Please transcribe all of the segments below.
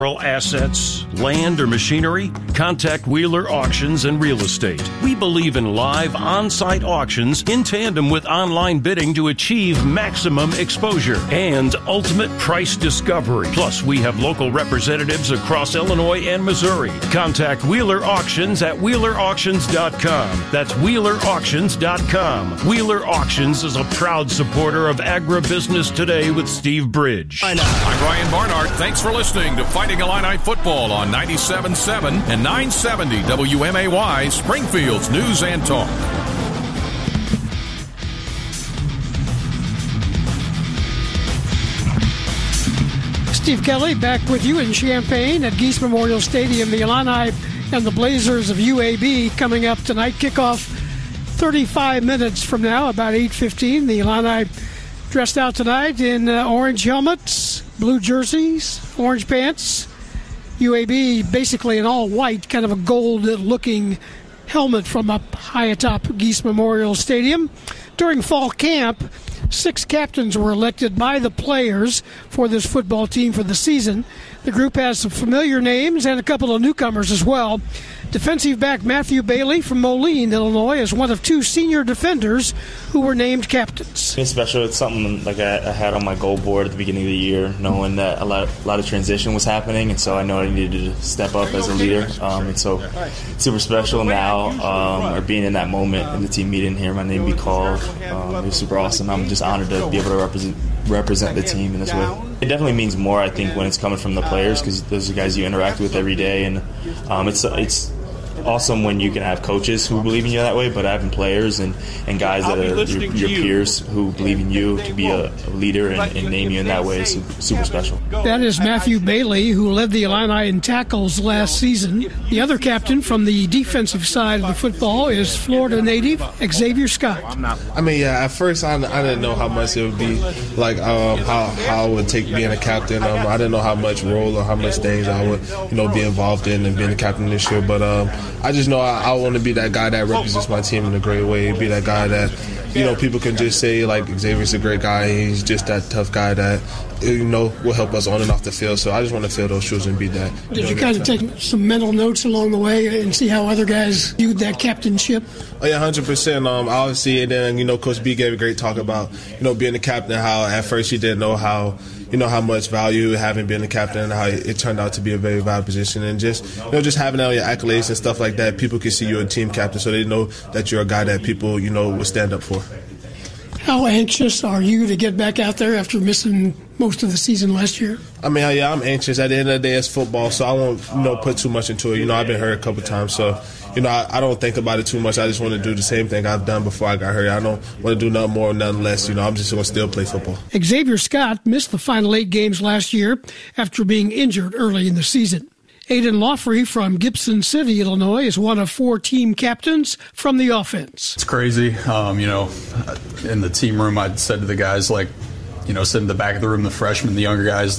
Assets, land, or machinery? Contact Wheeler Auctions and Real Estate. We believe in live on-site auctions in tandem with online bidding to achieve maximum exposure and ultimate price discovery. Plus, we have local representatives across Illinois and Missouri. Contact Wheeler Auctions at WheelerAuctions.com. That's WheelerAuctions.com. Wheeler Auctions is a proud supporter of Agribusiness Today with Steve Bridge. I'm Ryan Barnard. Thanks for listening to Fighting Illini Football on 97.7 and 970 WMAY, Springfield's News and Talk. Steve Kelly back with you in Champaign at Geese Memorial Stadium. The Illini and the Blazers of UAB coming up tonight. Kickoff 35 minutes from now, about 8:15. The Illini dressed out tonight in orange helmets, blue jerseys, orange pants. UAB basically in all white, kind of a gold-looking helmet from up high atop Geese Memorial Stadium. During fall camp, 6 captains were elected by the players for this football team for the season. The group has some familiar names and a couple of newcomers as well. Defensive back Matthew Bailey from Moline, Illinois, is one of 2 senior defenders who were named captains. It's special. It's something like I had on my goal board at the beginning of the year, knowing that a lot of transition was happening, and so I know I needed to step up as a leader. And so it's super special now, or being in that moment in the team meeting, hearing my name be called. It was super awesome. I'm just honored to be able to represent the team in this way. It definitely means more, I think, when it's coming from the players, because those are guys you interact with every day, and it's awesome when you can have coaches who believe in you that way, but having players and guys that are your peers who believe in you to be a leader and name you in that way is super special. That is Matthew Bailey, who led the Illini in tackles last season. The other captain from the defensive side of the football is Florida native Xavier Scott. I mean, yeah, at first I didn't know how much it would be, like how it would take being a captain. I didn't know how much role or how much things I would, be involved in and being a captain this year, but I just know I want to be that guy that represents my team in a great way, be that guy that, people can just say, like, Xavier's a great guy, he's just that tough guy that, will help us on and off the field. So I just want to fill those shoes and be that. Did you kind of take some mental notes along the way and see how other guys viewed that captainship? Oh, yeah, 100%. Obviously, and then, Coach B gave a great talk about, being the captain, how at first he didn't know how much value having been the captain and how it turned out to be a very valuable position. And just having all your accolades and stuff like that, people can see you're a team captain, so they know that you're a guy that people, will stand up for. How anxious are you to get back out there after missing most of the season last year? I mean, yeah, I'm anxious. At the end of the day, it's football, so I won't, put too much into it. I've been hurt a couple times, so, I don't think about it too much. I just want to do the same thing I've done before I got hurt. I don't want to do nothing more or nothing less. I'm just going to still play football. Xavier Scott missed the final 8 games last year after being injured early in the season. Aiden Lawfrey from Gibson City, Illinois, is one of 4 team captains from the offense. It's crazy. In the team room, I said to the guys, sitting in the back of the room, the freshmen, the younger guys,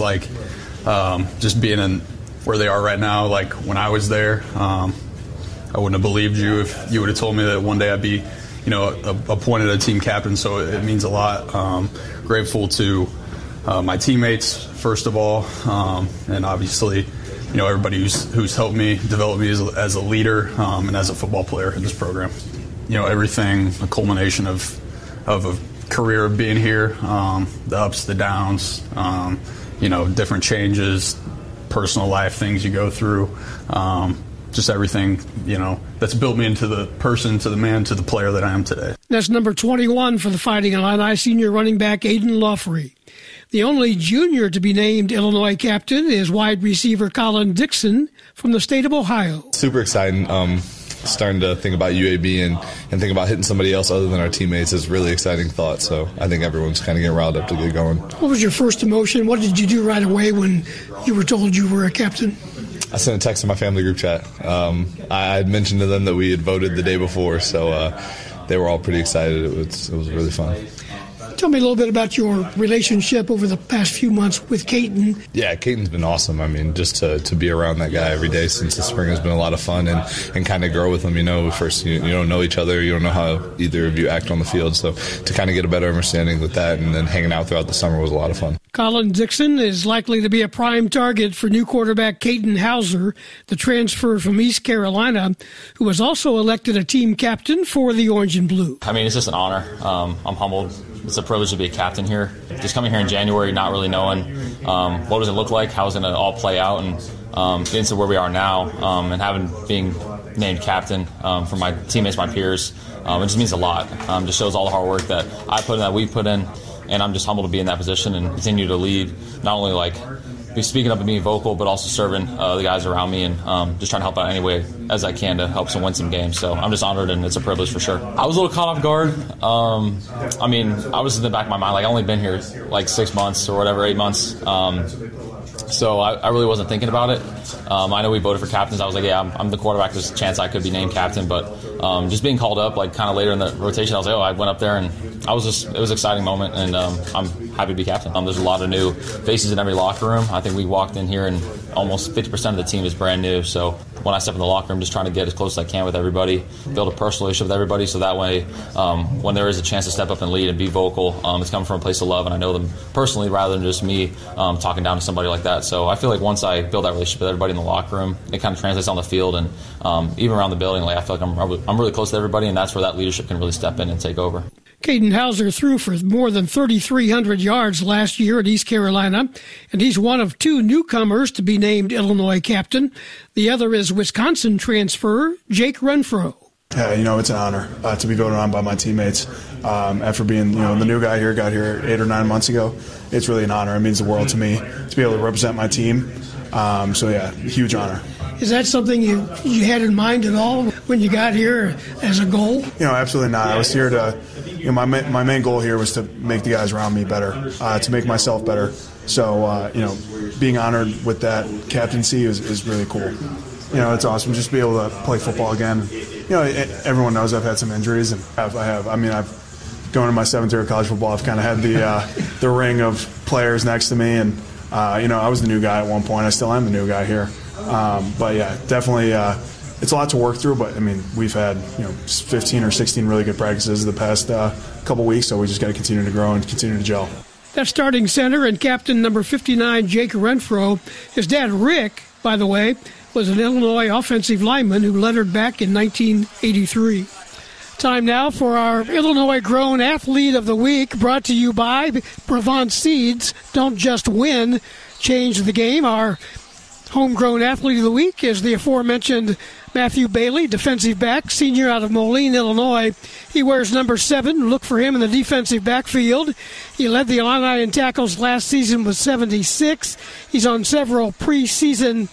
just being in where they are right now, when I was there, I wouldn't have believed you if you would have told me that one day I'd be, appointed a team captain. So it means a lot. Grateful to my teammates, first of all, and obviously, everybody who's helped me develop me as a leader and as a football player in this program. Everything, a culmination of a career of being here, the ups, the downs, different changes, personal life, things you go through, just everything, that's built me into the person, to the man, to the player that I am today. That's number 21 for the Fighting Illini, senior running back Aiden Lawfrey. The only junior to be named Illinois captain is wide receiver Colin Dixon from the state of Ohio. Super exciting. Starting to think about UAB and think about hitting somebody else other than our teammates is a really exciting thought. So I think everyone's kind of getting riled up to get going. What was your first emotion? What did you do right away when you were told you were a captain? I sent a text to my family group chat. I had mentioned to them that we had voted the day before, so they were all pretty excited. It was really fun. Tell me a little bit about your relationship over the past few months with Caton. Yeah, Caton's been awesome. I mean, just to be around that guy every day since the spring has been a lot of fun and kind of grow with him. First you don't know each other. You don't know how either of you act on the field. So to kind of get a better understanding with that and then hanging out throughout the summer was a lot of fun. Colin Dixon is likely to be a prime target for new quarterback Caden Hauser, the transfer from East Carolina, who was also elected a team captain for the Orange and Blue. I mean, it's just an honor. I'm humbled. It's a privilege to be a captain here. Just coming here in January, not really knowing what does it look like, how it's going to all play out, and getting to where we are now, and being named captain for my teammates, my peers, it just means a lot. Just shows all the hard work that I put in, that we put in. And I'm just humbled to be in that position and continue to lead, not only be speaking up and being vocal, but also serving the guys around me and just trying to help out any way as I can to help them win some games. So I'm just honored, and it's a privilege for sure. I was a little caught off guard. I mean, I was in the back of my mind, I've only been here 6 months or whatever, 8 months. So I really wasn't thinking about it. I know we voted for captains. I was like, yeah, I'm the quarterback. There's a chance I could be named captain. But just being called up, kind of later in the rotation, I was like, I went up there, and it was an exciting moment, and I'm happy to be captain. There's a lot of new faces in every locker room. I think we walked in here, and almost 50% of the team is brand new. So when I step in the locker room, just trying to get as close as I can with everybody, build a personal relationship with everybody, so that way when there is a chance to step up and lead and be vocal, it's coming from a place of love, and I know them personally rather than just me talking down to somebody like that. So I feel like once I build that relationship with everybody in the locker room, it kind of translates on the field, and even around the building, I feel like I'm really close to everybody, and that's where that leadership can really step in and take over. Caden Hauser threw for more than 3,300 yards last year at East Carolina, and he's one of 2 newcomers to be named Illinois captain. The other is Wisconsin transfer Jake Renfro. Yeah, it's an honor to be voted on by my teammates. After being, the new guy here, got here 8 or 9 months ago, it's really an honor. It means the world to me to be able to represent my team. So, yeah, huge honor. Is that something you had in mind at all when you got here as a goal? Absolutely not. I was here to, my main goal here was to make the guys around me better, to make myself better. So, being honored with that captaincy is really cool. It's awesome just to be able to play football again. Everyone knows I've had some injuries, and I've going into my 7th year of college football, I've kind of had the ring of players next to me, and I was the new guy at one point. I still am the new guy here. But yeah, definitely it's a lot to work through, but we've had 15 or 16 really good practices the past couple weeks, so we just got to continue to grow and continue to gel. That starting center and captain number 59, Jake Renfro, his dad Rick, by the way, was an Illinois offensive lineman who lettered back in 1983. Time now for our Illinois Grown Athlete of the Week, brought to you by Brevant Seeds. Don't just win, change the game. Our Homegrown Athlete of the Week is the aforementioned Matthew Bailey, defensive back, senior out of Moline, Illinois. He wears number 7. Look for him in the defensive backfield. He led the Illini in tackles last season with 76. He's on several preseason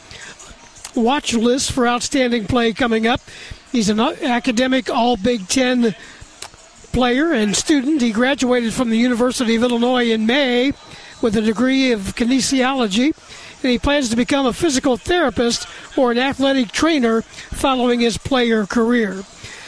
watch lists for outstanding play coming up. He's an academic All-Big Ten player and student. He graduated from the University of Illinois in May with a degree of kinesiology, and he plans to become a physical therapist or an athletic trainer following his playing career.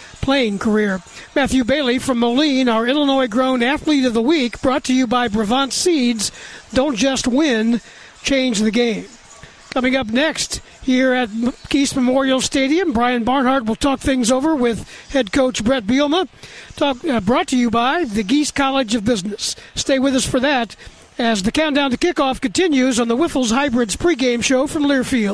Matthew Bailey from Moline, our Illinois Grown Athlete of the Week, brought to you by Brevant Seeds. Don't just win, change the game. Coming up next here at Geese Memorial Stadium, Brian Barnhart will talk things over with head coach Brett Bielema. Brought to you by the Geese College of Business. Stay with us for that as the countdown to kickoff continues on the Wiffles Hybrids pregame show from Learfield.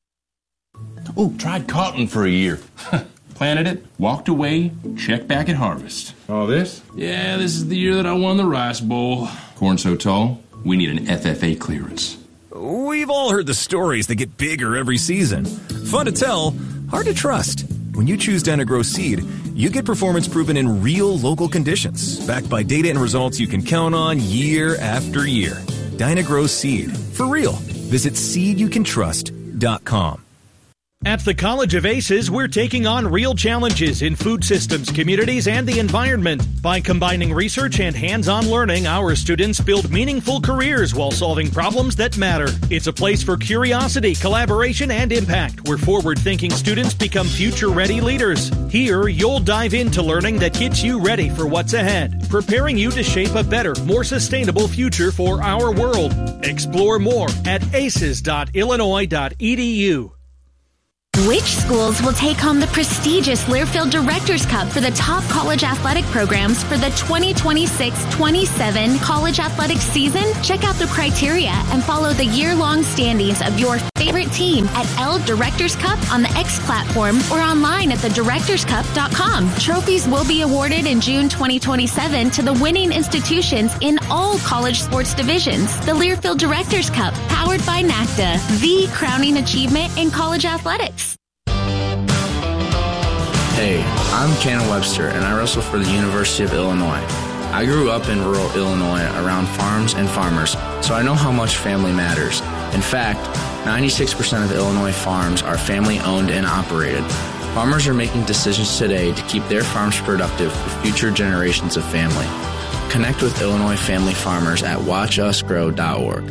Oh, tried cotton for a year. Planted it, walked away, checked back at harvest. Oh, this? Yeah, this is the year that I won the Rice Bowl. Corn so tall, we need an FFA clearance. We've all heard the stories that get bigger every season. Fun to tell, hard to trust. When you choose Dyna-Gro Seed, you get performance proven in real local conditions, backed by data and results you can count on year after year. Dyna-Gro Seed. For real. Visit seedyoucantrust.com. At the College of Aces, we're taking on real challenges in food systems, communities, and the environment. By combining research and hands-on learning, our students build meaningful careers while solving problems that matter. It's a place for curiosity, collaboration, and impact, where forward-thinking students become future-ready leaders. Here, you'll dive into learning that gets you ready for what's ahead, preparing you to shape a better, more sustainable future for our world. Explore more at aces.illinois.edu. Which schools will take home the prestigious Learfield Directors Cup for the top college athletic programs for the 2026-27 college athletics season? Check out the criteria and follow the year-long standings of your favorite team at L Directors Cup on the X platform or online at thedirectorscup.com. Trophies will be awarded in June 2027 to the winning institutions in all college sports divisions. The Learfield Directors Cup, powered by NACDA, the crowning achievement in college athletics. Hey, I'm Cannon Webster, and I wrestle for the University of Illinois. I grew up in rural Illinois around farms and farmers, so I know how much family matters. In fact, 96% of Illinois farms are family-owned and operated. Farmers are making decisions today to keep their farms productive for future generations of family. Connect with Illinois family farmers at watchusgrow.org.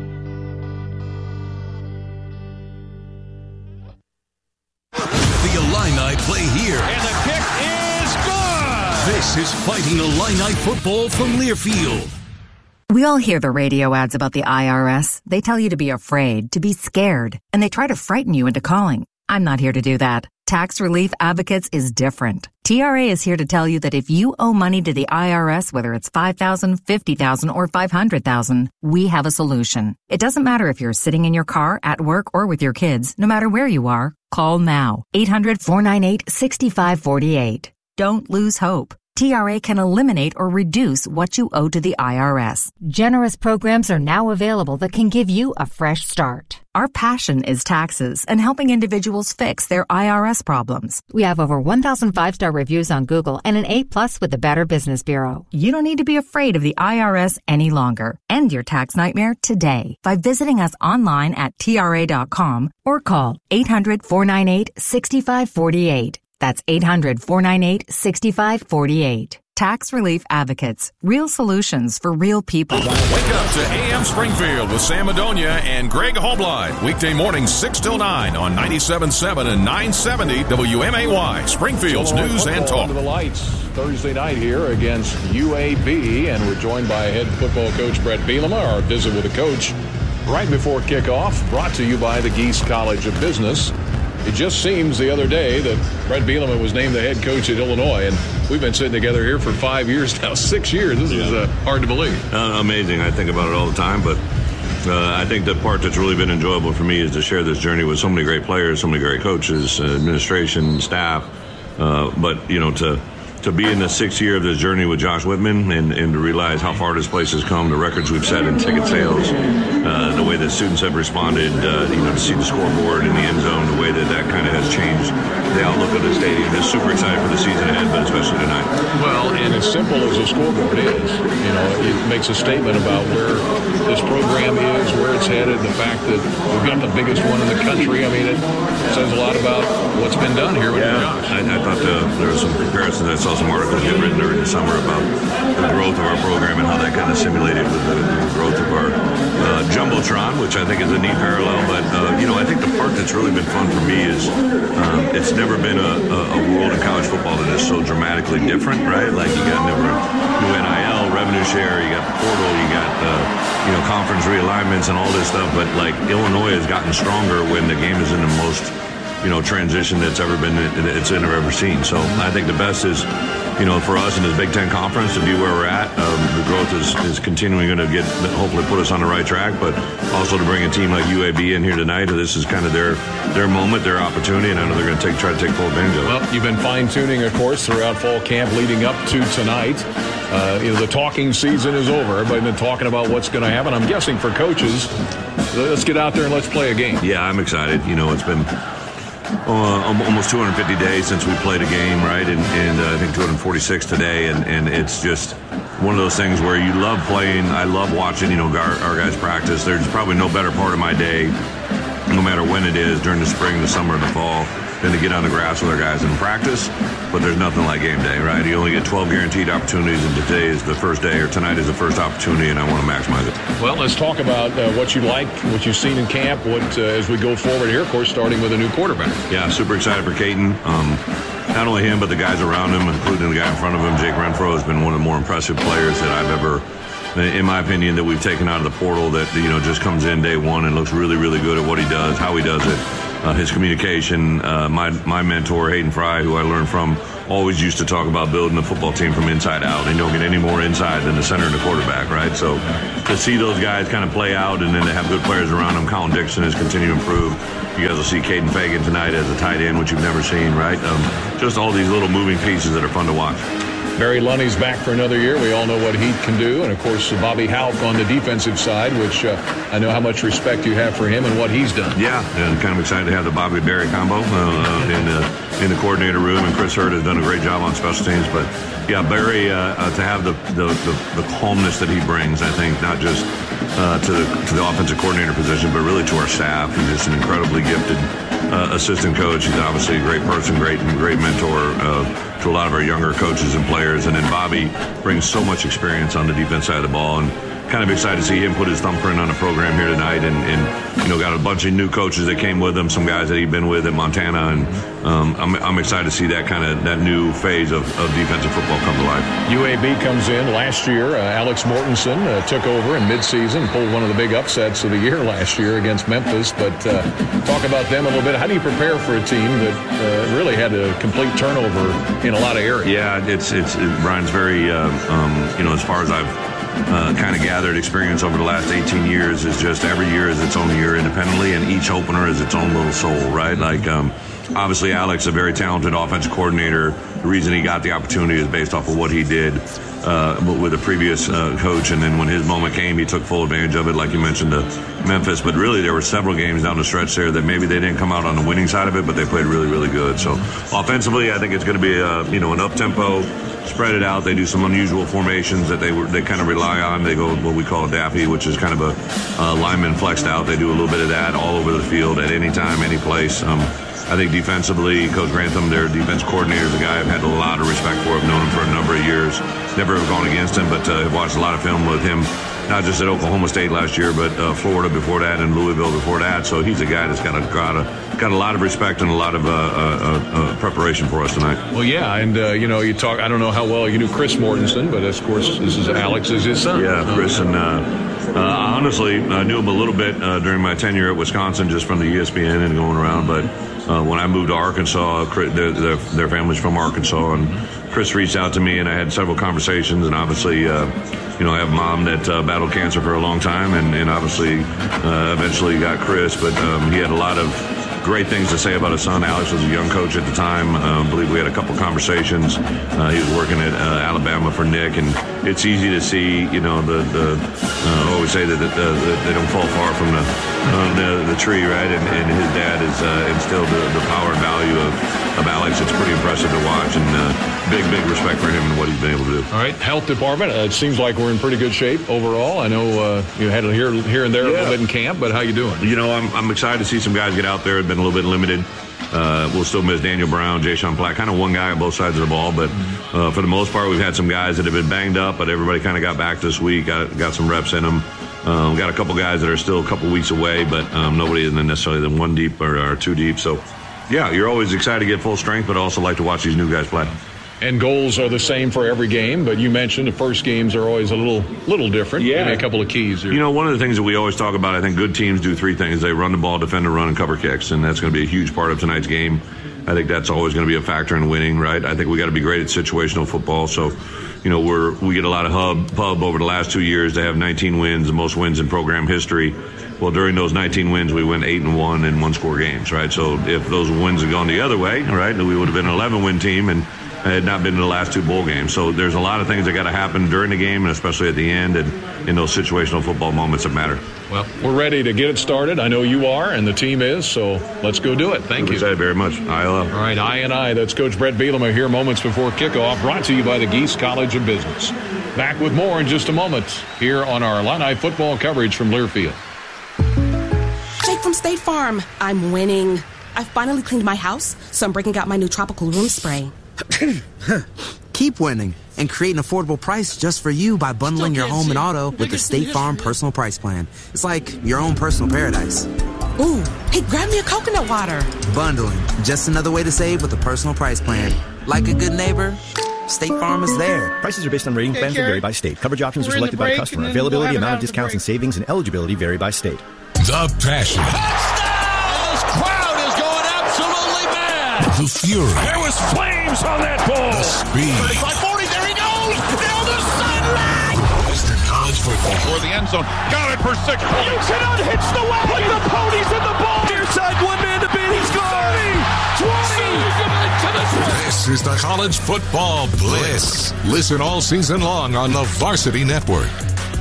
The Illini play here. And the kick is good! This is Fighting Illini football from Learfield. We all hear the radio ads about the IRS. They tell you to be afraid, to be scared, and they try to frighten you into calling. I'm not here to do that. Tax Relief Advocates is different. TRA is here to tell you that if you owe money to the IRS, whether it's $5,000, $50,000, or $500,000, we have a solution. It doesn't matter if you're sitting in your car, at work, or with your kids. No matter where you are, call now. 800-498-6548. Don't lose hope. TRA can eliminate or reduce what you owe to the IRS. Generous programs are now available that can give you a fresh start. Our passion is taxes and helping individuals fix their IRS problems. We have over 1,000 5-star reviews on Google and an A+ with the Better Business Bureau. You don't need to be afraid of the IRS any longer. End your tax nightmare today by visiting us online at TRA.com or call 800-498-6548. That's 800-498-6548. Tax Relief Advocates. Real solutions for real people. Wake up to AM Springfield with Sam Madonia and Greg Hobline. Weekday mornings 6 till 9 on 97.7 and 970 WMAY. Springfield's News and Talk. To the lights Thursday night here against UAB, and we're joined by head football coach Brett Bielema. Our visit with the coach right before kickoff, brought to you by the Geese College of Business. It just seems the other day that Brett Bielema was named the head coach at Illinois, and we've been sitting together here for 5 years now, 6 years. This is hard to believe. Amazing. I think about it all the time, but I think the part that's really been enjoyable for me is to share this journey with so many great players, so many great coaches, administration, staff. But, you know, to be in the 6th year of this journey with Josh Whitman and to realize how far this place has come, the records we've set in ticket sales, the way that students have responded, to see the scoreboard in the end zone, the way that kind of has changed the outlook of the stadium. Just super excited for the season ahead, but especially tonight. Well, and as simple as the scoreboard is, it makes a statement about where this program is, where it's headed, the fact that we've got the biggest one in the country. I mean, it says a lot about what's been done here with Josh. I thought there was some comparisons. I saw some articles get written during the summer about the growth of our program and how that kind of simulated with the growth of our Jumbotron, which I think is a neat parallel. But, I think the part that's really been fun for me is it's never been a world of college football that is so dramatically different, right? Like you got new NIL, revenue share, you got the portal, you got conference realignments and all this stuff. But, like, Illinois has gotten stronger when the game is in the most transition that's ever seen. So I think the best is, for us in this Big Ten Conference to be where we're at. The growth is continuing going to hopefully put us on the right track, but also to bring a team like UAB in here tonight. This is kind of their moment, their opportunity, and I know they're going to try to take full advantage of it. Well, you've been fine-tuning, of course, throughout fall camp leading up to tonight. The talking season is over. Everybody's been talking about what's going to happen. I'm guessing for coaches, let's get out there and let's play a game. Yeah, I'm excited. It's been almost 250 days since we played a game, right? And I think 246 today. And it's just one of those things where you love playing. I love watching, our guys practice. There's probably no better part of my day, no matter when it is, during the spring, the summer, the fall, than to get on the grass with our guys and practice. But there's nothing like game day, right? You only get 12 guaranteed opportunities, and today is the first day, or tonight is the first opportunity, and I want to maximize it. Well, let's talk about what you like, what you've seen in camp, as we go forward here, of course, starting with a new quarterback. Yeah, super excited for Caden. Not only him, but the guys around him, including the guy in front of him, Jake Renfro, has been one of the more impressive players that I've ever, in my opinion, that we've taken out of the portal that, just comes in day one and looks really, really good at what he does, how he does it. his communication. My mentor, Hayden Fry, who I learned from, always used to talk about building a football team from inside out, and you don't get any more inside than the center and the quarterback, right? So to see those guys kind of play out and then to have good players around them, Colin Dixon has continued to improve. You guys will see Caden Fagan tonight as a tight end, which you've never seen, right? Just all these little moving pieces that are fun to watch. Barry Lunney's back for another year. We all know what he can do. And, of course, Bobby Hauck on the defensive side, which I know how much respect you have for him and what he's done. Yeah, and kind of excited to have the Bobby-Barry combo in the coordinator room. And Chris Hurd has done a great job on special teams. But, yeah, Barry, to have the calmness that he brings, I think, not just to the offensive coordinator position, but really to our staff. He's just an incredibly gifted assistant coach. He's obviously a great person, great mentor to a lot of our younger coaches and players. And then Bobby brings so much experience on the defense side of the ball, and kind of excited to see him put his thumbprint on the program here tonight, and got a bunch of new coaches that came with him, some guys that he'd been with at Montana, and I'm excited to see that new phase of defensive football come to life. UAB comes in last year. Alex Mortensen took over in midseason, pulled one of the big upsets of the year last year against Memphis. But talk about them a little bit. How do you prepare for a team that really had a complete turnover in a lot of areas? Yeah, it's Brian's very as far as I've kind of gathered experience over the last 18 years, is just every year is its own year independently, and each opener is its own little soul, right? Like, obviously Alex, a very talented offensive coordinator. The reason he got the opportunity is based off of what he did with the previous coach, and then when his moment came, he took full advantage of it, like you mentioned, to Memphis. But really, there were several games down the stretch there that maybe they didn't come out on the winning side of it, but they played really, really good. So offensively, I think it's going to be an up-tempo, spread it out. They do some unusual formations that they kind of rely on. They go what we call a daffy, which is kind of a lineman flexed out. They do a little bit of that all over the field at any time, any place. I think defensively, Coach Grantham, their defense coordinator, is a guy I've had a lot of respect for. I've known him for a number of years. Never have gone against him, but have watched a lot of film with him, not just at Oklahoma State last year, but Florida before that and Louisville before that. So he's a guy that's got a lot of respect and a lot of preparation for us tonight. Well, yeah, and you talk. I don't know how well you knew Chris Mortensen, but of course this is Alex is his son. Yeah, Chris, and honestly, I knew him a little bit during my tenure at Wisconsin, just from the ESPN and going around. But when I moved to Arkansas, their family's from Arkansas, and Chris reached out to me, and I had several conversations, and obviously, I have a mom that battled cancer for a long time, and obviously eventually got Chris, but he had a lot of great things to say about his son. Alex was a young coach at the time. I believe we had a couple conversations. He was working at Alabama for Nick, and it's easy to see, I always say that they don't fall far from the tree, right? And his dad has instilled the power and value of Alex. It's pretty impressive to watch, and big respect for him and what he's been able to do. All right, health department. It seems like we're in pretty good shape overall. I know you had here and there a little bit in camp, but how you doing? I'm excited to see some guys get out there. It's been a little bit limited. We'll still miss Daniel Brown, Jayshon Platt, kind of one guy on both sides of the ball. But for the most part, we've had some guys that have been banged up, but everybody kind of got back this week, got some reps in them. Got a couple guys that are still a couple weeks away, but nobody isn't necessarily the one deep or two deep. So, yeah, you're always excited to get full strength, but also like to watch these new guys play. And goals are the same for every game, but you mentioned the first games are always a little different. Yeah. Maybe a couple of keys. One of the things that we always talk about, I think good teams do three things. They run the ball, defend the run, and cover kicks, and that's going to be a huge part of tonight's game. I think that's always going to be a factor in winning, right? I think we got to be great at situational football. So, we get a lot of pub over the last 2 years to have 19 wins, the most wins in program history. Well, during those 19 wins, we went 8-1 in one-score games, right? So if those wins had gone the other way, right, we would have been an 11-win team and had not been in the last two bowl games. So there's a lot of things that got to happen during the game, and especially at the end, and in those situational football moments that matter. Well, we're ready to get it started. I know you are, and the team is, so let's go do it. Thank you. Appreciate it very much. All right, I. That's Coach Brett Bielema here moments before kickoff, brought to you by the Geese College of Business. Back with more in just a moment here on our Illini football coverage from Learfield. Jake from State Farm. I'm winning. I finally cleaned my house, so I'm breaking out my new tropical room spray. Keep winning and create an affordable price just for you by bundling your home and auto with the State Farm Personal Price Plan. It's like your own personal paradise. Ooh, hey, grab me a coconut water. Bundling, just another way to save with a personal price plan. Like a good neighbor, State Farm is there. Prices are based on rating plans and vary by state. Coverage options are selected by the customer. Availability, amount of discounts and savings, and eligibility vary by state. The Passion. Touchdown! This crowd is The fury. There was flames on that ball. The speed. 35-40, there he goes! Down the sideline! Western College football. For the end zone. Got it for 6 points. You cannot hitch the wagon. Put the ponies in the ball. Near side, one man to beat. He's gone. 20. This is the College Football Bliss. Listen all season long on the Varsity Network.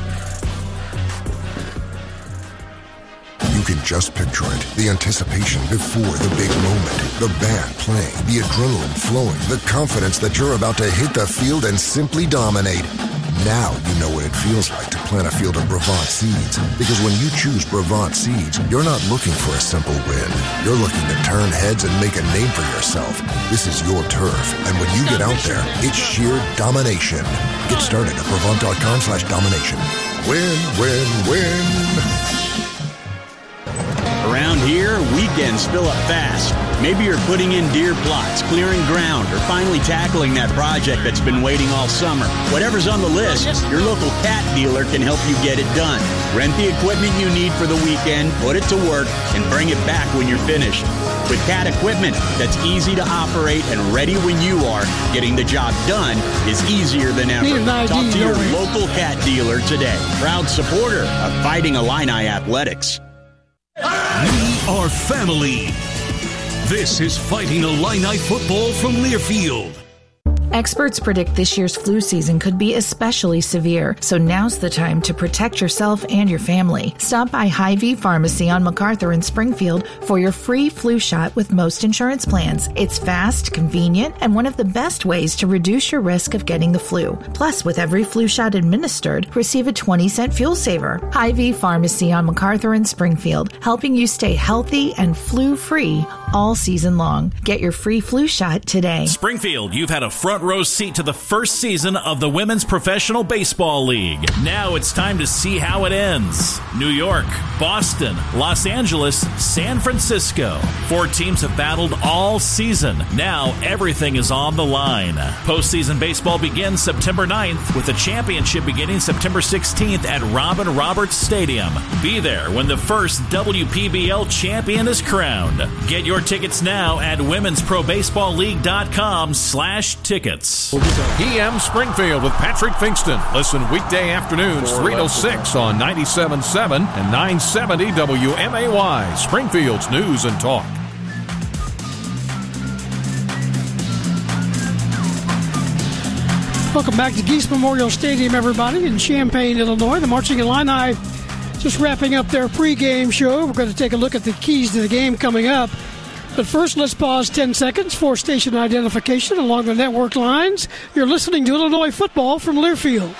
You can just picture it. The anticipation before the big moment. The band playing, the adrenaline flowing, the confidence that you're about to hit the field and simply dominate. Now you know what it feels like to plant a field of Brevant seeds. Because when you choose Brevant seeds, you're not looking for a simple win. You're looking to turn heads and make a name for yourself. This is your turf. And when you get out there, it's sheer domination. Get started at Brevant.com/domination. Win, win, win. Around here, weekends fill up fast. Maybe you're putting in deer plots, clearing ground, or finally tackling that project that's been waiting all summer. Whatever's on the list, your local Cat dealer can help you get it done. Rent the equipment you need for the weekend, put it to work, and bring it back when you're finished. With Cat equipment that's easy to operate and ready when you are, getting the job done is easier than ever. Talk to your local Cat dealer today. Proud supporter of Fighting Illini Athletics. We are family. This is Fighting Illini football from Learfield. Experts predict this year's flu season could be especially severe, so now's the time to protect yourself and your family. Stop by Hy-Vee Pharmacy on MacArthur in Springfield for your free flu shot with most insurance plans. It's fast, convenient, and one of the best ways to reduce your risk of getting the flu. Plus, with every flu shot administered, receive a 20-cent fuel saver. Hy-Vee Pharmacy on MacArthur in Springfield, helping you stay healthy and flu-free all season long. Get your free flu shot today. Springfield, you've had a front row seat to the first season of the Women's Professional Baseball League. Now it's time to see how it ends. New York, Boston, Los Angeles, San Francisco. 4 teams have battled all season. Now everything is on the line. Postseason baseball begins September 9th with the championship beginning September 16th at Robin Roberts Stadium. Be there when the first WPBL champion is crowned. Get your tickets now at womensprobaseballleague.com/tickets. PM Springfield with Patrick Finkston. Listen weekday afternoons 3 to 6 on 97.7 and 970 WMAY. Springfield's News and Talk. Welcome back to Geese Memorial Stadium, everybody, in Champaign, Illinois. The Marching Illini just wrapping up their pregame show. We're going to take a look at the keys to the game coming up. But first, let's pause 10 seconds for station identification along the network lines. You're listening to Illinois football from Learfield.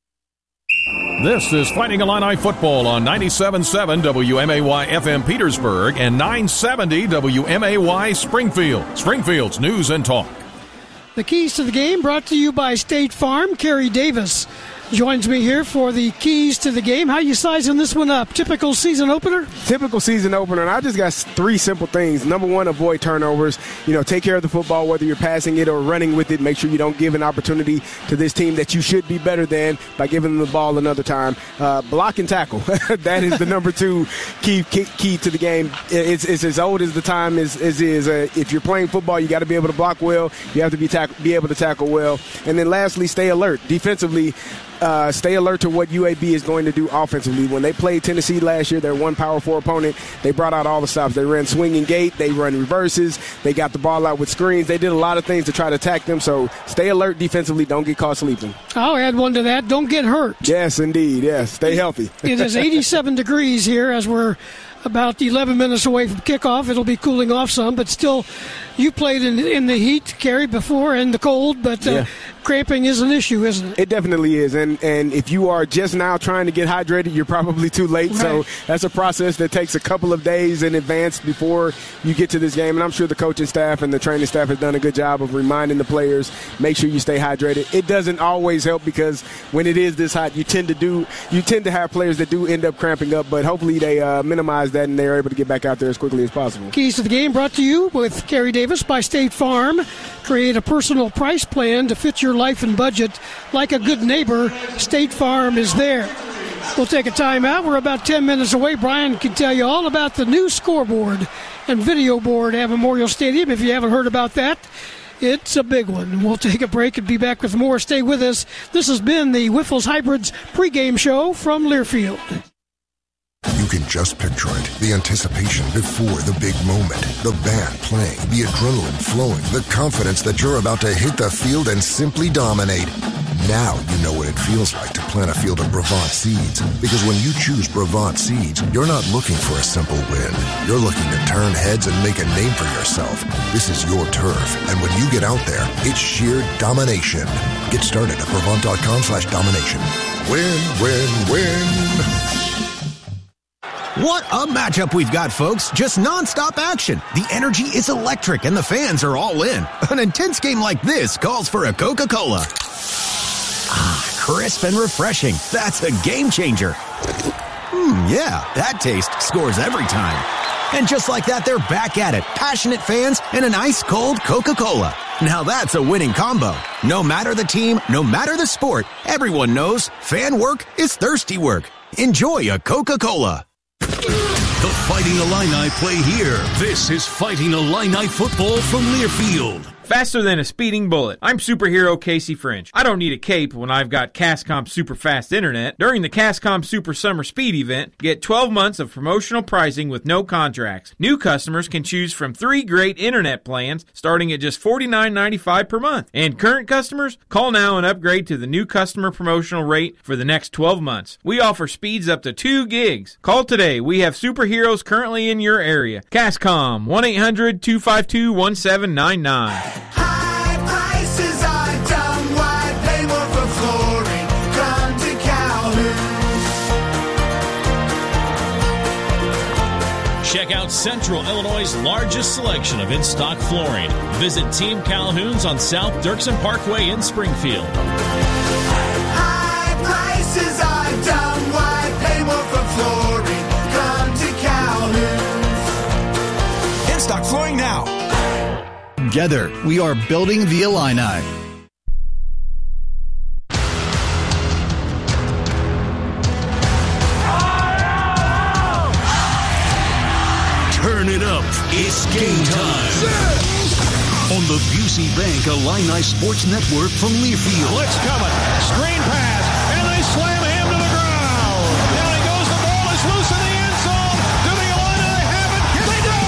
This is Fighting Illini football on 97.7 WMAY FM Petersburg and 970 WMAY Springfield. Springfield's News and Talk. The keys to the game brought to you by State Farm. Kerry Davis joins me here for the keys to the game. How you sizing this one up? Typical season opener? Typical season opener, and I just got 3 simple things. Number 1, avoid turnovers. Take care of the football, whether you're passing it or running with it. Make sure you don't give an opportunity to this team that you should be better than by giving them the ball another time. Block and tackle. That is the number 2 key to the game. It's as old as the time is. If you're playing football, you got to be able to block well. You have to be able to tackle well. And then lastly, stay alert. Defensively, stay alert to what UAB is going to do offensively. When they played Tennessee last year, their one Power 4 opponent, they brought out all the stops. They ran swinging gate. They run reverses. They got the ball out with screens. They did a lot of things to try to attack them. So stay alert defensively. Don't get caught sleeping. I'll add one to that. Don't get hurt. Yes, indeed. Yes, stay healthy. It is 87 degrees here as we're about 11 minutes away from kickoff. It'll be cooling off some, but still, you played in the heat, Kerry, before, and the cold, but cramping is an issue, isn't it? It definitely is, and if you are just now trying to get hydrated, you're probably too late. Right. So that's a process that takes a couple of days in advance before you get to this game, and I'm sure the coaching staff and the training staff has done a good job of reminding the players, make sure you stay hydrated. It doesn't always help because when it is this hot, you tend to have players that do end up cramping up, but hopefully they minimize that and they're able to get back out there as quickly as possible. Keys to the game brought to you with Kerry Davis by State Farm. Create a personal price plan to fit your life and budget. Like a good neighbor, State Farm is there. We'll take a timeout. We're about 10 minutes away. Brian can tell you all about the new scoreboard and video board at Memorial Stadium. If you haven't heard about that, it's a big one. We'll take a break and be back with more. Stay with us. This has been the Wyffels Hybrids pregame show from Learfield. You can just picture it. The anticipation before the big moment. The band playing, the adrenaline flowing, the confidence that you're about to hit the field and simply dominate. Now you know what it feels like to plant a field of Brevant seeds. Because when you choose Brevant seeds, you're not looking for a simple win. You're looking to turn heads and make a name for yourself. This is your turf. And when you get out there, it's sheer domination. Get started at Brevant.com/domination. Win, win, win. What a matchup we've got, folks. Just nonstop action. The energy is electric and the fans are all in. An intense game like this calls for a Coca-Cola. Ah, crisp and refreshing. That's a game changer. Yeah, that taste scores every time. And just like that, they're back at it. Passionate fans and an ice-cold Coca-Cola. Now that's a winning combo. No matter the team, no matter the sport, everyone knows fan work is thirsty work. Enjoy a Coca-Cola. The Fighting Illini play here. This is Fighting Illini football from Learfield. Faster than a speeding bullet. I'm superhero Casey French. I don't need a cape when I've got Cascom Super Fast Internet. During the Cascom Super Summer Speed event, get 12 months of promotional pricing with no contracts. New customers can choose from 3 great internet plans starting at just $49.95 per month. And current customers, call now and upgrade to the new customer promotional rate for the next 12 months. We offer speeds up to 2 gigs. Call today. We have superheroes currently in your area. Cascom, 1-800-252-1799. High prices are dumb. Why pay more for flooring? Come to Calhoun. Check out Central Illinois' largest selection of in-stock flooring. Visit Team Calhoun's on South Dirksen Parkway in Springfield. High prices are dumb. Why pay more for flooring? Come to Calhoun. In-stock flooring now. Together, we are building the Illini. Turn it up. It's game time. On the Busey Bank Illini Sports Network from Learfield. Blitz coming. Screen pass. And they slam him to the ground. Down he goes. The ball is loose in the end zone. Do the Illini have it? Yes, they do!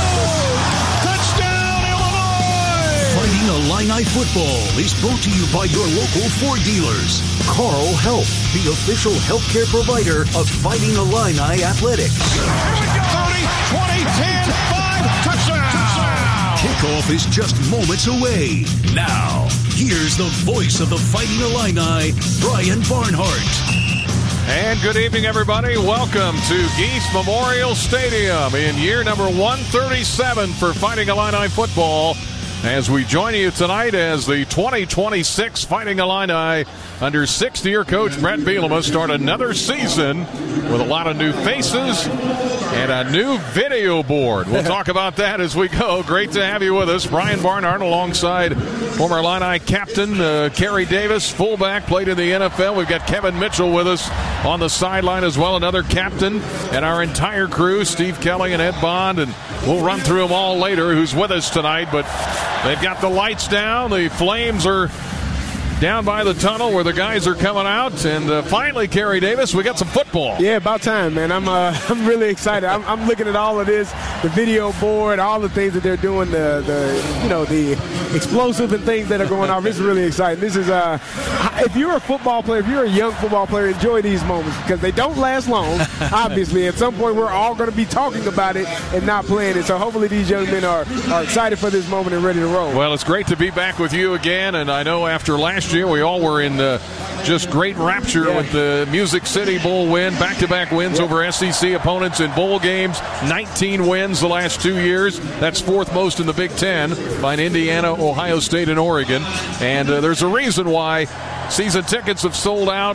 Touchdown, Illinois! Fighting Illini football is brought to you by your local Ford dealers. Carl Health, the official healthcare provider of Fighting Illini Athletics. Here we go. 30, 20, 10, 5, touchdown! Kickoff is just moments away. Now, here's the voice of the Fighting Illini, Brian Barnhart. And good evening, everybody. Welcome to Geese Memorial Stadium in year number 137 for Fighting Illini football. As we join you tonight as the 2026 Fighting Illini under 6th-year coach Brett Bielema start another season with a lot of new faces and a new video board. We'll talk about that as we go. Great to have you with us. Brian Barnhart alongside former Illini captain Kerry Davis, fullback, played in the NFL. We've got Kevin Mitchell with us on the sideline as well, another captain, and our entire crew, Steve Kelly and Ed Bond, and we'll run through them all later who's with us tonight, but they've got the lights down. The flames are down by the tunnel where the guys are coming out. And finally, Kerry Davis, we got some football. Yeah, about time, man. I'm really excited. I'm looking at all of this, the video board, all the things that they're doing, the explosive and things that are going on. This is really exciting. This is if you're a football player, if you're a young football player, enjoy these moments because they don't last long. Obviously, at some point we're all going to be talking about it and not playing it. So hopefully these young men are excited for this moment and ready to roll. Well, it's great to be back with you again, and I know after last year we all were in just great rapture with the Music City Bowl win, back-to-back wins over SEC opponents in bowl games, 19 wins the last 2 years. That's 4th most in the Big Ten behind Indiana, Ohio State, and Oregon. And there's a reason why season tickets have sold out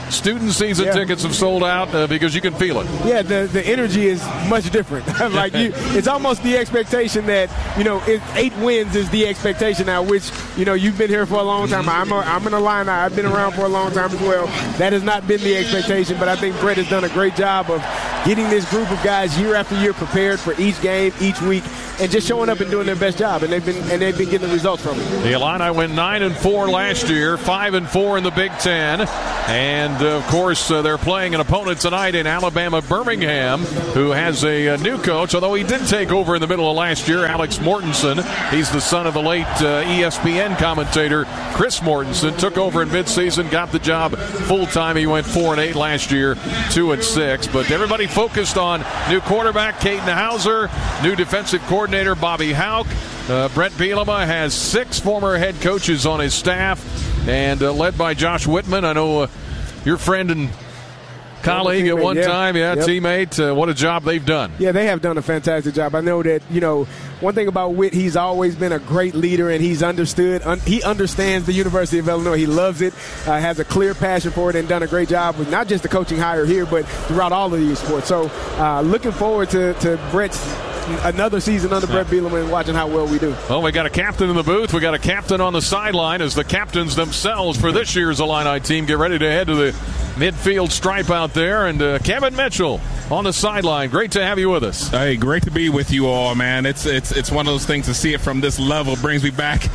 student season tickets have sold out because you can feel it. Yeah, the energy is much different. Like it's almost the expectation that, 8 wins is the expectation now, which, you've been here for a long time. I'm an Illini. I've been around for a long time as well. That has not been the expectation, but I think Brett has done a great job of getting this group of guys year after year prepared for each game, each week, and just showing up and doing their best job, and they've been getting the results from it. The Illini went 9-4 last year, 5-4 in the Big Ten, and of course they're playing an opponent tonight in Alabama Birmingham, who has a new coach. Although he did take over in the middle of last year, Alex Mortensen. He's the son of the late ESPN commentator Chris Mortensen. Took over in midseason, got the job full time. He went 4-8 last year, 2-6. But everybody focused on new quarterback Katin Houser, new defensive coordinator Bobby Hauck. Brett Bielema has 6 former head coaches on his staff, and led by Josh Whitman. I know your friend and colleague at one time, teammate. What a job they've done. Yeah, they have done a fantastic job. I know that, one thing about Whit, he's always been a great leader, and he's understood. He understands the University of Illinois. He loves it, has a clear passion for it, and done a great job with not just the coaching hire here, but throughout all of these sports. So looking forward to Brett's another season under Brett Bielema and watching how well we do. Well, we got a captain in the booth. We got a captain on the sideline as the captains themselves for this year's Illini team get ready to head to the midfield stripe out there. And Kevin Mitchell on the sideline. Great to have you with us. Hey, great to be with you all, man. It's one of those things to see it from this level brings me back.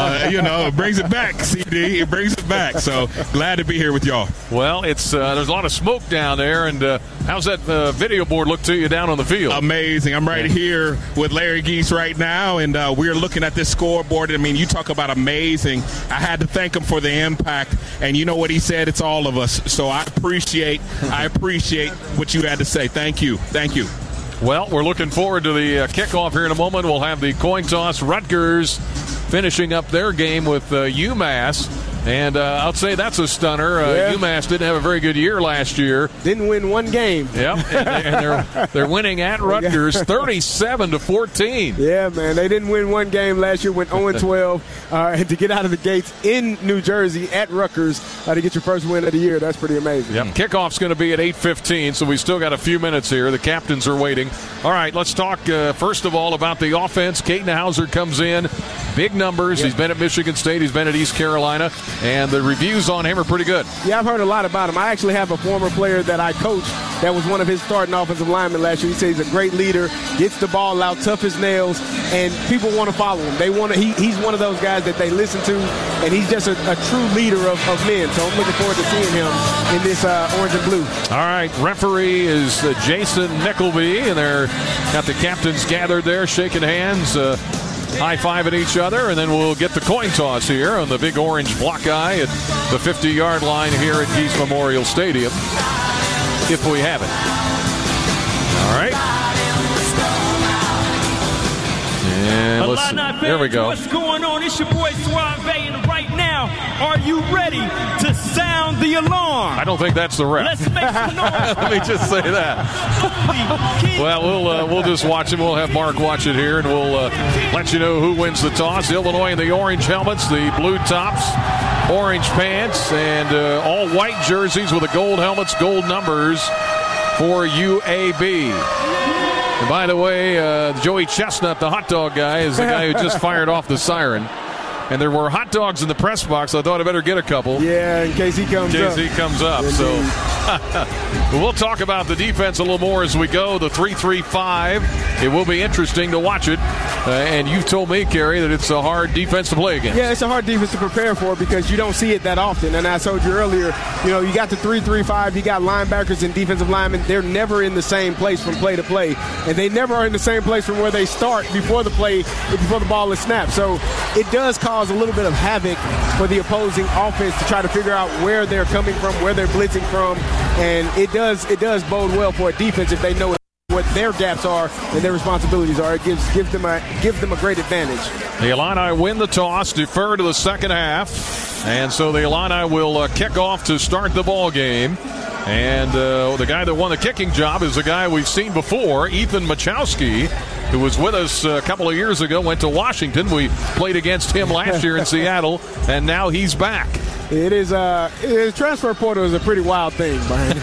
It brings it back, CD. It brings it back. So glad to be here with y'all. Well, it's there's a lot of smoke down there. And how's that video board look to you down on the field? Amazing. I'm right here with Larry Geese right now, and we're looking at this scoreboard. I mean, you talk about amazing. I had to thank him for the impact, and you know what he said? It's all of us. So I appreciate what you had to say. Thank you. Well, we're looking forward to the kickoff here in a moment. We'll have the coin toss. Rutgers finishing up their game with UMass. And I'll say that's a stunner. UMass didn't have a very good year last year. Didn't win one game. Yep, and they're winning at Rutgers 37-14. Yeah, man, they didn't win one game last year. Went 0-12, and to get out of the gates in New Jersey at Rutgers to get your first win of the year, that's pretty amazing. Yep, kickoff's going to be at 8:15, so we still got a few minutes here. The captains are waiting. All right, let's talk first of all about the offense. Katin Houser comes in, big numbers. Yep. He's been at Michigan State. He's been at East Carolina. And the reviews on him are pretty good. Yeah, I've heard a lot about him. I actually have a former player that I coached that was one of his starting offensive linemen last year. He says he's a great leader, gets the ball out, tough as nails, and people want to follow him. He's one of those guys that they listen to, and he's just a true leader of men. So I'm looking forward to seeing him in this orange and blue. All right, referee is Jason Nickleby, and they're got the captains gathered there, shaking hands. High-fiving each other, and then we'll get the coin toss here on the big orange block eye at the 50-yard line here at Geese Memorial Stadium, if we have it. All right. And there we go. What's going on? It's your boy Suave, and right now, are you ready to sound the alarm? I don't think that's the ref. Let's make some noise. Let me just say that. Well, we'll just watch it. We'll have Mark watch it here, and we'll let you know who wins the toss. Illinois in the orange helmets, the blue tops, orange pants, and all white jerseys with the gold helmets, gold numbers for UAB. And by the way, Joey Chestnut, the hot dog guy, is the guy who just fired off the siren. And there were hot dogs in the press box. I thought I better get a couple. Yeah, in case he comes up. So we'll talk about the defense a little more as we go. The 3-3-5. It will be interesting to watch it. And you've told me, Kerry, that it's a hard defense to play against. Yeah, it's a hard defense to prepare for because you don't see it that often. And I told you earlier, you got the 3-3-5. You got linebackers and defensive linemen. They're never in the same place from play to play. And they never are in the same place from where they start before the ball is snapped. So it does cause a little bit of havoc for the opposing offense to try to figure out where they're coming from, where they're blitzing from, and it does bode well for a defense if they know what their gaps are and their responsibilities are. It gives them a great advantage. The Illini win the toss, defer to the second half, and so the Illini will kick off to start the ball game. And the guy that won the kicking job is the guy we've seen before, Ethan Machowski, who was with us a couple of years ago, went to Washington. We played against him last year in Seattle, and now he's back. It is transfer portal is a pretty wild thing, Brian.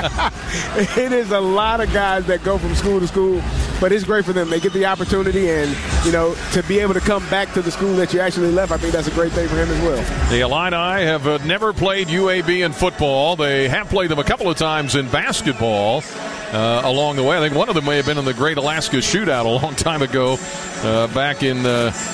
It is a lot of guys that go from school to school, but it's great for them. They get the opportunity, and to be able to come back to the school that you actually left, I think that's a great thing for him as well. The Illini have never played UAB in football. They have played them a couple of times in basketball along the way. I think one of them may have been in the Great Alaska Shootout a long time ago, back in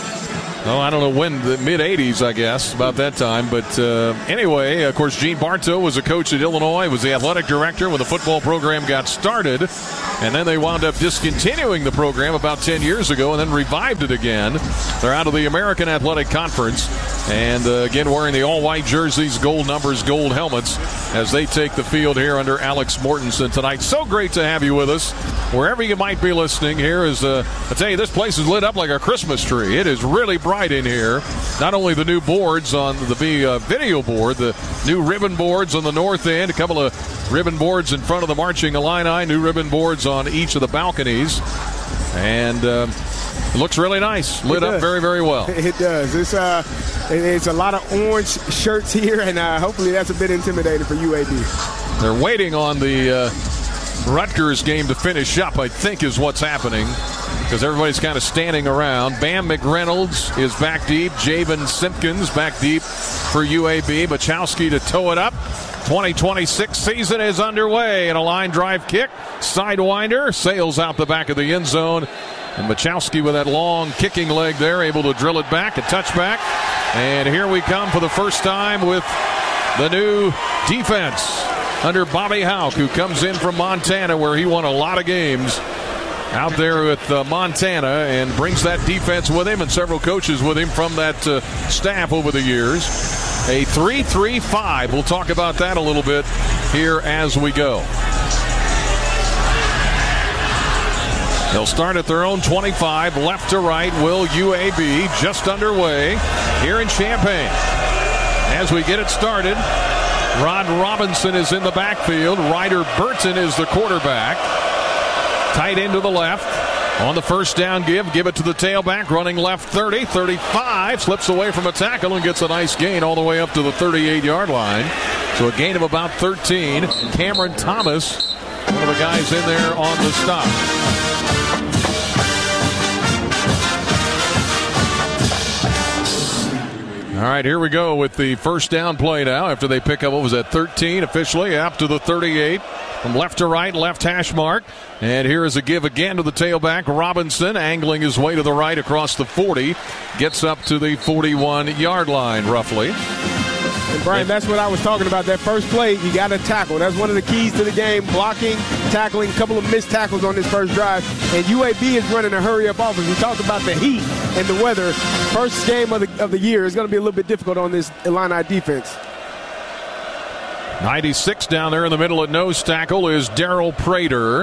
I don't know when, the mid-'80s, I guess, about that time. But anyway, of course, Gene Bartow was a coach at Illinois, was the athletic director when the football program got started. And then they wound up discontinuing the program about 10 years ago and then revived it again. They're out of the American Athletic Conference. And again, wearing the all-white jerseys, gold numbers, gold helmets, as they take the field here under Alex Mortensen tonight. So great to have you with us. Wherever you might be listening, here is, I tell you, this place is lit up like a Christmas tree. It is really bright in here. Not only the new boards on the video board, the new ribbon boards on the north end, a couple of ribbon boards in front of the Marching Illini, new ribbon boards on each of the balconies. And it looks really nice. Lit up very, very well. It does. It's a lot of orange shirts here, and hopefully that's a bit intimidating for UAB. They're waiting on the Rutgers game to finish up, I think, is what's happening, because everybody's kind of standing around. Bam McReynolds is back deep. Javen Simpkins back deep for UAB. Bachowski to tow it up. 2026 season is underway, and a line drive kick. Sidewinder sails out the back of the end zone. And Bachowski with that long kicking leg there, able to drill it back, a touchback. And here we come for the first time with the new defense under Bobby Hauck, who comes in from Montana, where he won a lot of games out there with Montana, and brings that defense with him and several coaches with him from that staff over the years. A 3-3-5. We'll talk about that a little bit here as we go. They'll start at their own 25, left to right. Will UAB just underway here in Champaign. As we get it started, Rod Robinson is in the backfield. Ryder Burton is the quarterback. Tight end to the left. On the first down give it to the tailback, running left 30, 35, slips away from a tackle and gets a nice gain all the way up to the 38-yard line. So a gain of about 13. Cameron Thomas, one of the guys in there on the stop. All right, here we go with the first down play now after they pick up, 13 officially, up to the 38. From left to right, left hash mark. And here is a give again to the tailback. Robinson angling his way to the right across the 40. Gets up to the 41-yard line, roughly. And, Brian, that's what I was talking about. That first play, you got to tackle. That's one of the keys to the game. Blocking, tackling, a couple of missed tackles on this first drive. And UAB is running a hurry-up offense. We talked about the heat and the weather. First game of the year is going to be a little bit difficult on this Illini defense. 96 down there in the middle at nose tackle is Daryl Prater.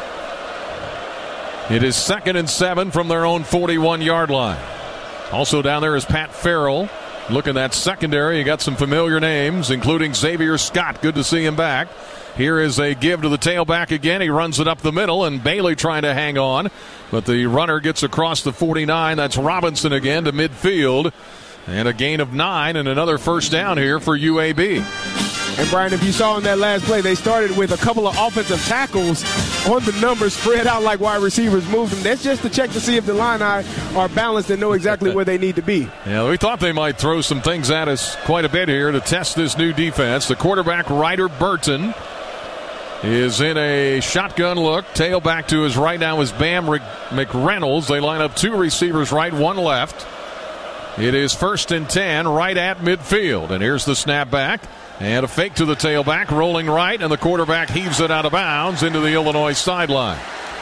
It is 2nd and 7 from their own 41-yard line. Also down there is Pat Farrell. Look at that secondary. You got some familiar names, including Xavier Scott. Good to see him back. Here is a give to the tailback again. He runs it up the middle, and Bailey trying to hang on. But the runner gets across the 49. That's Robinson again to midfield. And a gain of 9 and another first down here for UAB. And, Brian, if you saw in that last play, they started with a couple of offensive tackles on the numbers, spread out like wide receivers moved them. That's just to check to see if the Illini are balanced and know exactly where they need to be. Yeah, we thought they might throw some things at us quite a bit here to test this new defense. The quarterback, Ryder Burton, is in a shotgun look. Tailback to his right now is Bam McReynolds. They line up 2 receivers right, 1 left. It is 1st and 10 right at midfield. And here's the snap back. And a fake to the tailback, rolling right, and the quarterback heaves it out of bounds into the Illinois sideline.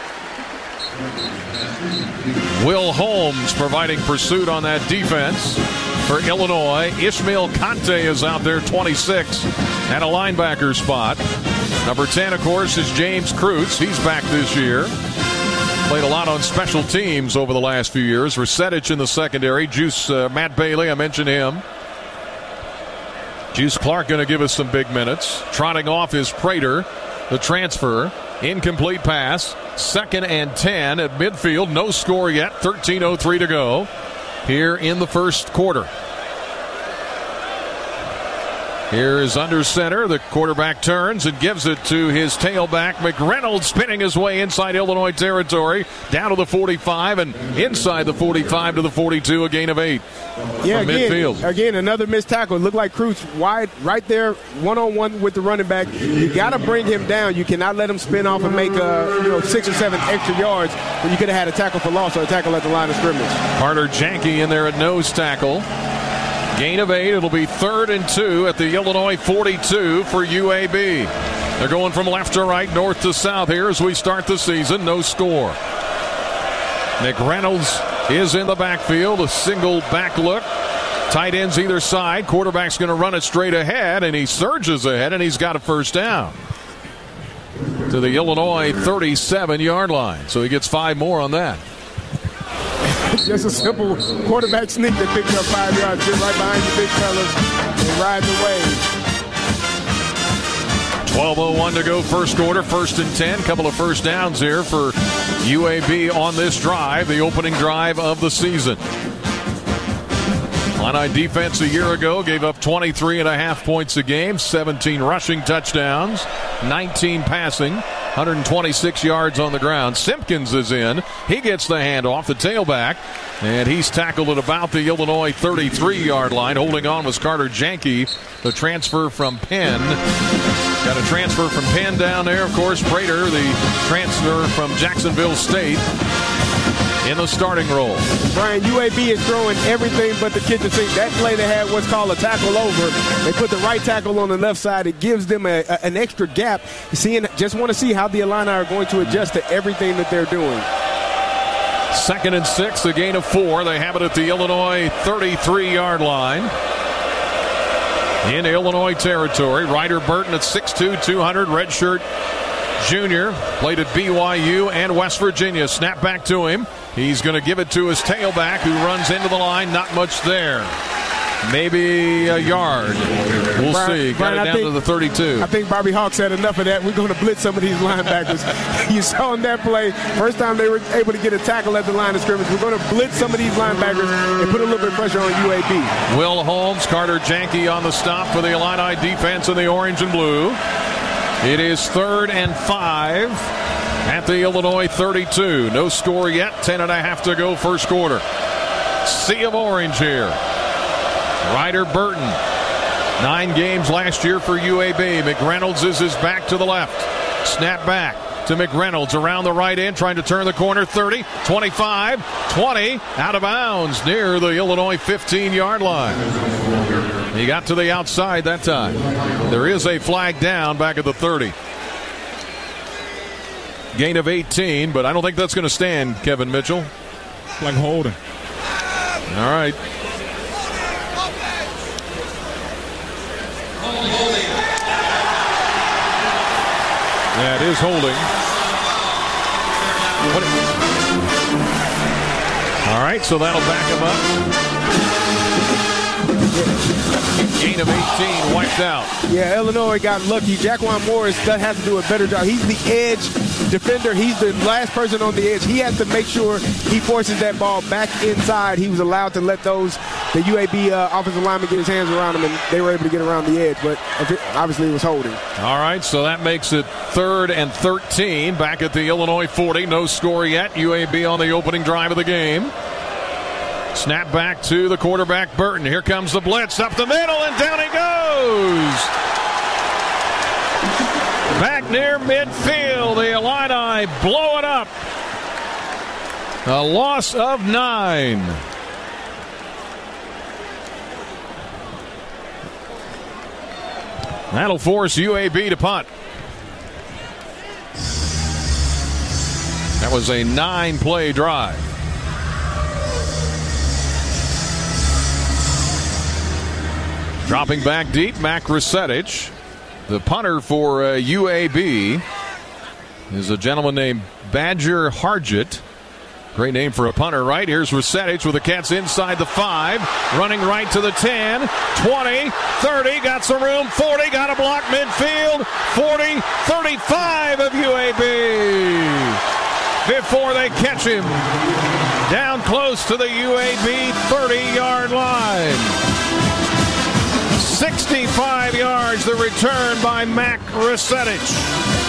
Will Holmes providing pursuit on that defense for Illinois. Ishmael Conte is out there, 26, at a linebacker spot. Number 10, of course, is James Kreutz. He's back this year. Played a lot on special teams over the last few years. Resetich in the secondary. Matt Bailey, I mentioned him. Juice Clark going to give us some big minutes. Trotting off is Prater, the transfer. Incomplete pass. 2nd and 10 at midfield. No score yet. 13:03 to go here in the first quarter. Here's under center. The quarterback turns and gives it to his tailback, McReynolds, spinning his way inside Illinois territory, down to the 45 and inside the 45 to the 42, a gain of 8 Yeah, from midfield. Again, another missed tackle. It looked like Cruz wide right there, one-on-one with the running back. You got to bring him down. You cannot let him spin off and make 6 or 7 extra yards when you could have had a tackle for loss or a tackle at the line of scrimmage. Carter Janke in there at nose tackle. Gain of 8. It'll be 3rd and 2 at the Illinois 42 for UAB. They're going from left to right, north to south here as we start the season. No score. McReynolds is in the backfield. A single back look. Tight ends either side. Quarterback's going to run it straight ahead, and he surges ahead, and he's got a first down to the Illinois 37-yard line. So he gets 5 more on that. Just a simple quarterback sneak that picked up 5 yards, get right behind the big fellas and ride the wave. 12:01 to go first quarter, 1st and 10. Couple of first downs here for UAB on this drive, the opening drive of the season. Illini defense a year ago gave up 23.5 points a game, 17 rushing touchdowns, 19 passing, 126 yards on the ground. Simpkins is in. He gets the handoff, the tailback, and he's tackled at about the Illinois 33-yard line. Holding on was Carter Janke, the transfer from Penn. Got a transfer from Penn down there. Of course, Prater, the transfer from Jacksonville State, in the starting role. Brian, UAB is throwing everything but the kitchen sink. That play they had what's called a tackle over. They put the right tackle on the left side. It gives them an extra gap. Just want to see how the Illini are going to adjust to everything that they're doing. 2nd and 6, a gain of 4. They have it at the Illinois 33-yard line. In Illinois territory, Ryder Burton at 6'2", 200, redshirt junior, played at BYU and West Virginia. Snap back to him. He's going to give it to his tailback, who runs into the line. Not much there. Maybe a yard. We'll see. Got it down to the 32. I think Bobby Hawk said enough of that. We're going to blitz some of these linebackers. You saw in that play, first time they were able to get a tackle at the line of scrimmage. We're going to blitz some of these linebackers and put a little bit of pressure on UAB. Will Holmes, Carter Janke on the stop for the Illini defense in the orange and blue. It is 3rd and 5 at the Illinois 32. No score yet. 10.5 to go first quarter. Sea of orange here. Ryder Burton, 9 games last year for UAB. McReynolds is his back to the left. Snap back to McReynolds around the right end, trying to turn the corner. 30, 25, 20, out of bounds near the Illinois 15-yard line. He got to the outside that time. There is a flag down back at the 30. Gain of 18, but I don't think that's going to stand, Kevin Mitchell. Like holding. All right. That is holding. All right, so that'll back him up. Gain of 18, wiped out. Yeah, Illinois got lucky. Jaquan Morris has to do a better job. He's the edge defender. He's the last person on the edge. He has to make sure he forces that ball back inside. He was allowed to let the UAB offensive lineman get his hands around him, and they were able to get around the edge, but obviously it was holding. All right, so that makes it 3rd and 13 back at the Illinois 40. No score yet. UAB on the opening drive of the game. Snap back to the quarterback, Burton. Here comes the blitz up the middle, and down he goes. Back near midfield, the Illini blow it up. A loss of 9. That'll force UAB to punt. That was a 9-play drive. Dropping back deep, Mac Rusetich. The punter for UAB is a gentleman named Badger Hargett. Great name for a punter, right? Here's Rusetich with the Cats inside the 5. Running right to the 10, 20, 30. Got some room, 40. Got a block midfield, 40, 35 of UAB. Before they catch him. Down close to the UAB 30-yard line. 65 yards, the return by Mac Resetich.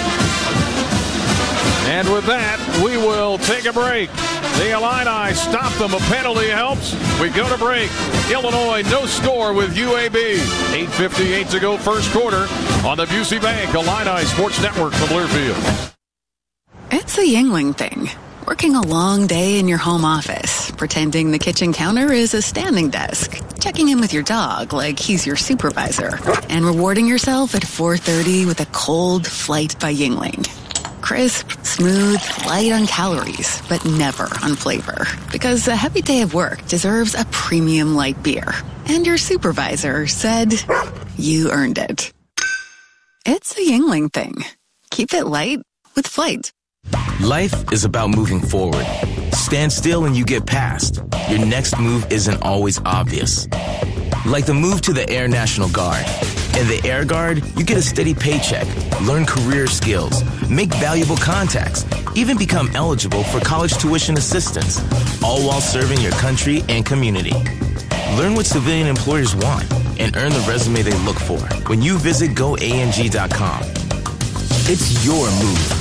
And with that, we will take a break. The Illini stop them. A penalty helps. We go to break. Illinois, no score with UAB. 8:58 to go, first quarter on the Busey Bank Illini Sports Network from Learfield. It's a Yingling thing. Working a long day in your home office, pretending the kitchen counter is a standing desk, checking in with your dog like he's your supervisor, and rewarding yourself at 4:30 with a cold Flight by Yingling. Crisp, smooth, light on calories, but never on flavor. Because a heavy day of work deserves a premium light beer. And your supervisor said you earned it. It's a Yingling thing. Keep it light with Flight. Life is about moving forward. Stand still and you get past. Your next move isn't always obvious. Like the move to the Air National Guard. In the Air Guard, you get a steady paycheck, learn career skills, make valuable contacts, even become eligible for college tuition assistance, all while serving your country and community. Learn what civilian employers want and earn the resume they look for when you visit goang.com. It's your move.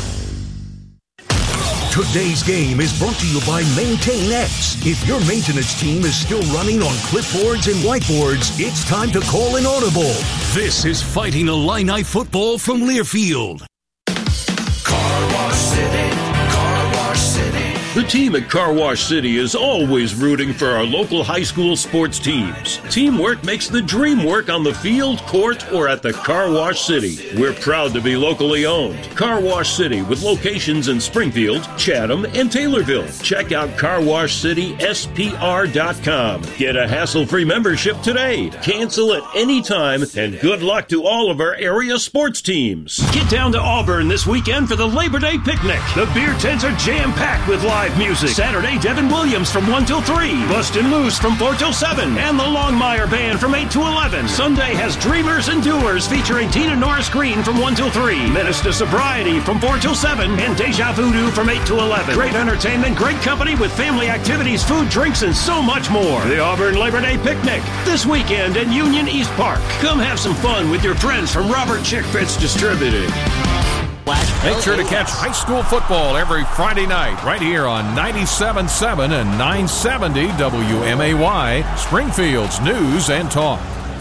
Today's game is brought to you by MaintainX. If your maintenance team is still running on clipboards and whiteboards, it's time to call an audible. This is Fighting Illini football from Learfield. Car Wash City, Car Wash City. The team at Car Wash City is always rooting for our local high school sports teams. Teamwork makes the dream work on the field, court, or at the Car Wash City. We're proud to be locally owned. Car Wash City with locations in Springfield, Chatham, and Taylorville. Check out carwashcityspr.com. Get a hassle-free membership today. Cancel at any time, and good luck to all of our area sports teams. Get down to Auburn this weekend for the Labor Day picnic. The beer tents are jam-packed with live music. Saturday, Devin Williams from 1 till 3. Bustin' Loose from 4 till 7. And the Longmire Band from 8 to 11. Sunday has Dreamers and Doers featuring Tina Norris Green from 1 till 3. Menace to Sobriety from 4 till 7. And Deja Voodoo from 8 to 11. Great entertainment, great company with family activities, food, drinks, and so much more. The Auburn Labor Day Picnic this weekend in Union East Park. Come have some fun with your friends from Robert Chick Fitz Distributing. Make sure to catch high school football every Friday night right here on 97.7 and 970 WMAY, Springfield's News and Talk.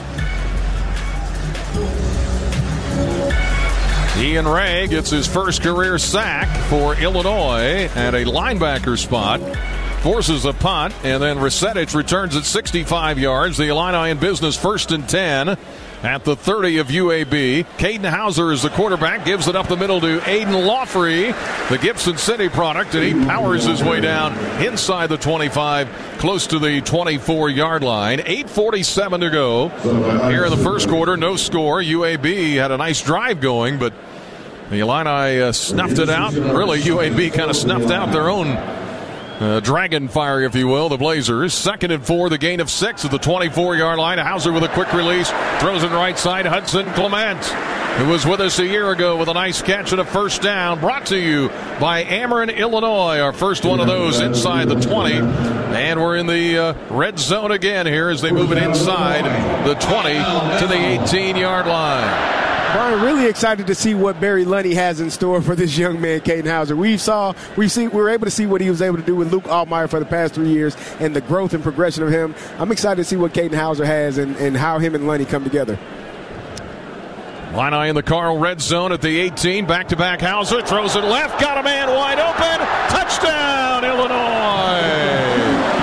Ian Ray gets his first career sack for Illinois at a linebacker spot. Forces a punt, and then Resetich returns at 65 yards. The Illini in business, 1st and 10 at the 30 of UAB. Caden Hauser is the quarterback, gives it up the middle to Aiden Lawfrey, the Gibson City product, and he powers his way down inside the 25, close to the 24-yard line. 8:47 to go here in the first quarter. No score. UAB had a nice drive going, but the Illini snuffed it out. Really, UAB kind of snuffed out their own dragon fire, if you will, the Blazers. 2nd and 4, the gain of 6 at the 24-yard line. Hauser with a quick release, throws it right side. Hudson Clement, who was with us a year ago with a nice catch and a first down. Brought to you by Ameren, Illinois. Our first one of those inside the 20. And we're in the red zone again here as they move it inside the 20 to the 18-yard line. Brian, really excited to see what Barry Lunny has in store for this young man, Caden Hauser. We were able to see what he was able to do with Luke Altmaier for the past 3 years and the growth and progression of him. I'm excited to see what Caden Hauser has and how him and Lunny come together. Illini in the Carl red zone at the 18. Back-to-back Hauser throws it left. Got a man wide open. Touchdown, Illinois.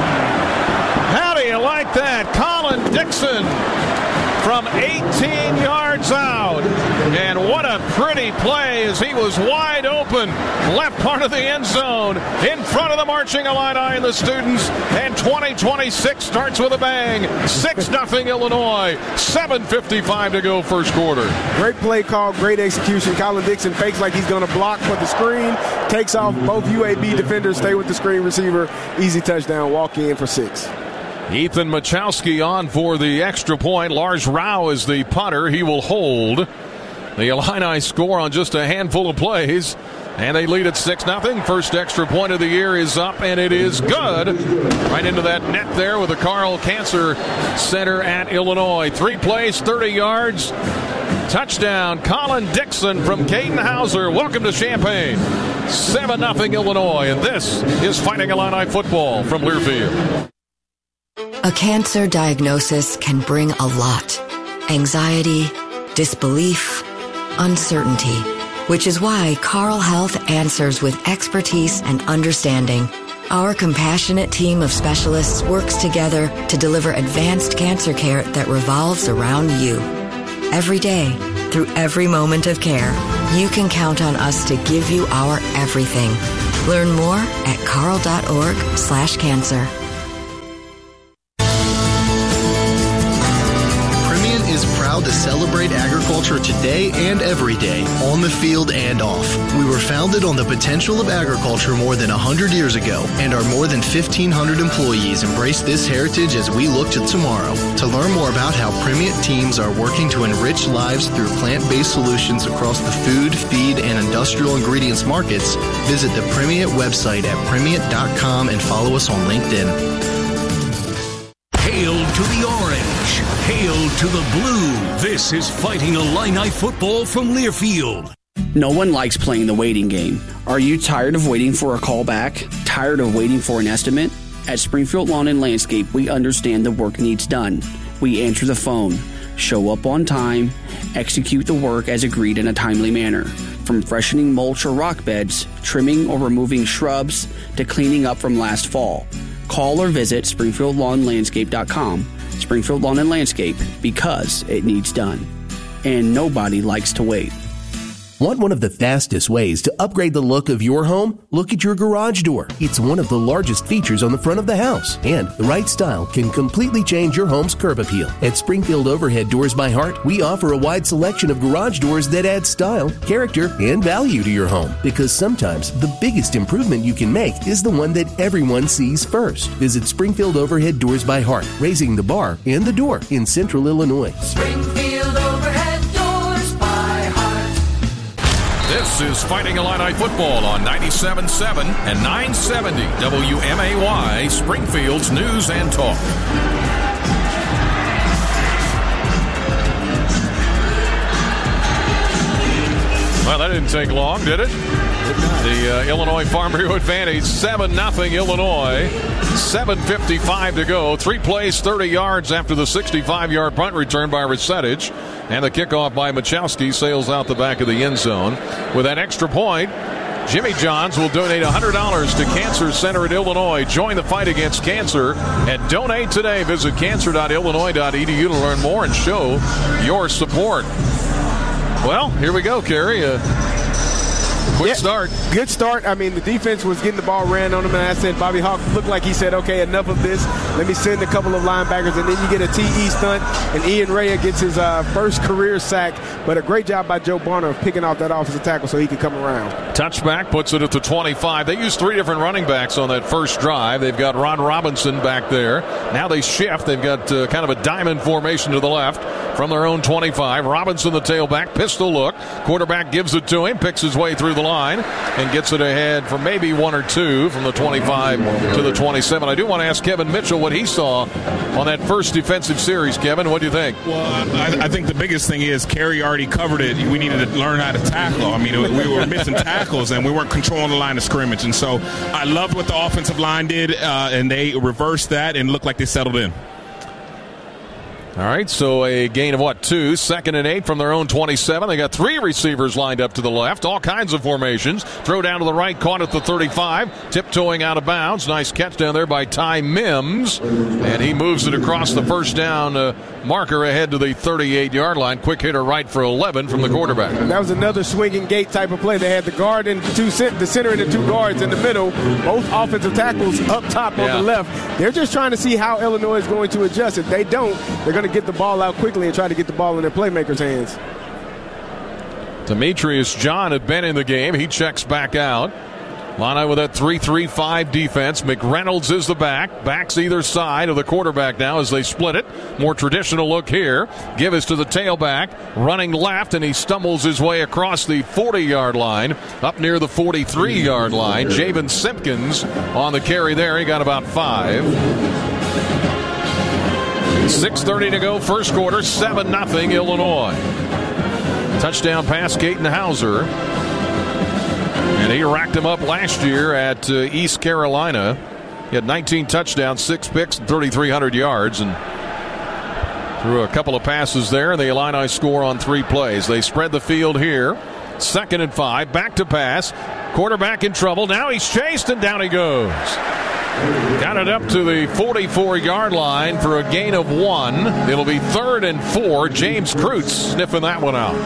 How do you like that? Colin Dixon from 18 yards out. And what a pretty play as he was wide open. Left part of the end zone in front of the marching Illini and the students. And 2026 starts with a bang. 6-0 Illinois. 7:55 to go first quarter. Great play call, great execution. Colin Dixon fakes like he's going to block for the screen. Takes off. Both UAB defenders stay with the screen receiver. Easy touchdown. Walk in for 6. Ethan Machowski on for the extra point. Lars Rau is the punter. He will hold. The Illini score on just a handful of plays. And they lead at 6-0. First extra point of the year is up, and it is good. Right into that net there with the Carl Cancer Center at Illinois. 3 plays, 30 yards. Touchdown, Colin Dixon from Caden Hauser. Welcome to Champaign. 7-0 Illinois, and this is Fighting Illini football from Learfield. A cancer diagnosis can bring a lot. Anxiety, disbelief, uncertainty, which is why Carl Health answers with expertise and understanding. Our compassionate team of specialists works together to deliver advanced cancer care that revolves around you. Every day, through every moment of care, you can count on us to give you our everything. Learn more at carl.org/cancer. To celebrate agriculture today and every day, on the field and off. We were founded on the potential of agriculture more than 100 years ago, and our more than 1,500 employees embrace this heritage as we look to tomorrow. To learn more about how Primient teams are working to enrich lives through plant-based solutions across the food, feed, and industrial ingredients markets, visit the Primient website at primient.com and follow us on LinkedIn. Hail to the orange. Hail to the blue. This is Fighting Illini football from Learfield. No one likes playing the waiting game. Are you tired of waiting for a call back? Tired of waiting for an estimate? At Springfield Lawn and Landscape, we understand the work needs done. We answer the phone, show up on time, execute the work as agreed in a timely manner. From freshening mulch or rock beds, trimming or removing shrubs, to cleaning up from last fall. Call or visit SpringfieldLawnLandscape.com. Springfield Lawn and Landscape, because it needs done. And nobody likes to wait. Want one of the fastest ways to upgrade the look of your home? Look at your garage door. It's one of the largest features on the front of the house, and the right style can completely change your home's curb appeal. At Springfield Overhead Doors by Heart, we offer a wide selection of garage doors that add style, character, and value to your home. Because sometimes the biggest improvement you can make is the one that everyone sees first. Visit Springfield Overhead Doors by Heart, raising the bar and the door in Central Illinois. Springfield Overhead Doors by Heart. This is Fighting Illini football on 97.7 and 970 WMAY, Springfield's News and Talk. Well, that didn't take long, did it? The Illinois Farm Bureau advantage, 7-0 Illinois. 7:55 to go. 3 plays, 30 yards after the 65-yard punt return by Resetich. And the kickoff by Machowski sails out the back of the end zone. With that extra point, Jimmy Johns will donate $100 to Cancer Center at Illinois. Join the fight against cancer and donate today. Visit cancer.illinois.edu to learn more and show your support. Well, here we go, Kerry. Quick start. Good start. I mean, the defense was getting the ball ran on him, and I said Bobby Hawk looked like he said, okay, enough of this. Let me send a couple of linebackers, and then you get a TE stunt, and Ian Rea gets his first career sack. But a great job by Joe Barner of picking off that offensive tackle so he could come around. Touchback puts it at the 25. They used 3 different running backs on that first drive. They've got Ron Robinson back there. Now they shift. They've got kind of a diamond formation to the left from their own 25. Robinson, the tailback, pistol look. Quarterback gives it to him, picks his way through the line, and gets it ahead for maybe 1 or 2 from the 25 to the 27. I do want to ask Kevin Mitchell what he saw on that first defensive series. Kevin, what do you think? Well, I think the biggest thing is Kerry already covered it. We needed to learn how to tackle. I mean, we were missing tackles, and we weren't controlling the line of scrimmage. And so I loved what the offensive line did, and they reversed that and looked like they settled in. All right, so a gain of 2? 2nd and 8 from their own 27. They got 3 receivers lined up to the left, all kinds of formations. Throw down to the right, caught at the 35, tiptoeing out of bounds. Nice catch down there by Ty Mims, and he moves it across the first down marker ahead to the 38-yard line. Quick hitter right for 11 from the quarterback. That was another swinging gate type of play. They had the guard and the center and the 2 guards in the middle, both offensive tackles up top on the left. They're just trying to see how Illinois is going to adjust. If they don't, they're going to get the ball out quickly and try to get the ball in their playmakers' hands. Demetrius John had been in the game. He checks back out. Illini with that 3-3-5 defense. McReynolds is the back. Backs either side of the quarterback now as they split it. More traditional look here. Givens to the tailback. Running left, and he stumbles his way across the 40-yard line. Up near the 43-yard line. Javen Simpkins on the carry there. He got about 5. 6:30 to go, first quarter. 7-0 Illinois. Touchdown pass, Caden Hauser. And he racked him up last year at East Carolina. He had 19 touchdowns, 6 picks, and 3,300 yards. And threw a couple of passes there, and the Illini score on 3 plays. They spread the field here. 2nd and 5. Back to pass. Quarterback in trouble. Now he's chased, and down he goes. Got it up to the 44-yard line for a gain of 1. It'll be 3rd and 4. James Kreutz sniffing that one out.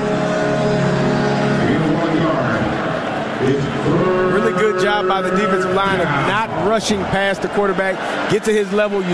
Really good job by the defensive line of not rushing past the quarterback. Get to his level. You